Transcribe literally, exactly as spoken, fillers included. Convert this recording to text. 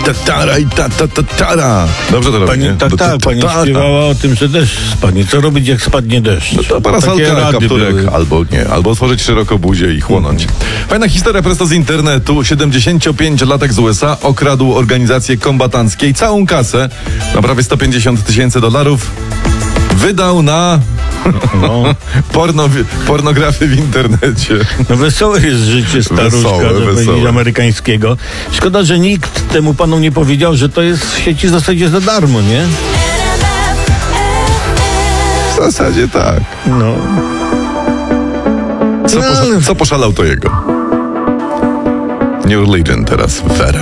tatara i ta, ta, ta, tara. Dobrze to robi, Pani, nie? tak, To- tak, to- pani tara. śpiewała o tym, że deszcz spadnie. Co robić, jak spadnie deszcz? No to Takie parasolka, rady kapturek, były. albo nie, albo otworzyć szeroko buzię i chłonąć. Fajna historia prosto z internetu. siedemdziesięciopięciolatek z U S A okradł organizację kombatanckie i całą kasę, na prawie sto pięćdziesiąt tysięcy dolarów, wydał na No. porno, pornografię w internecie. No wesołe jest życie staruszka, Wesołe, żeby wesołe. powiedzieć, amerykańskiego. Szkoda, że nikt temu panu nie powiedział, że to jest w sieci w zasadzie za darmo, nie? W zasadzie tak. No. Co, posza- co poszalał to jego? New Religion teraz w R M.